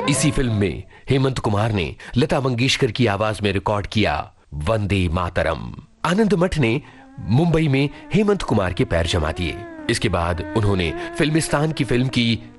इसी फिल्म में हेमंत कुमार ने लता मंगेशकर की आवाज में रिकॉर्ड किया वंदे मातरम। आनंद मठ ने मुंबई में हेमंत कुमार के पैर जमा दिए। इसके बाद उन्होंने फिल्मिस्तान की फिल्म की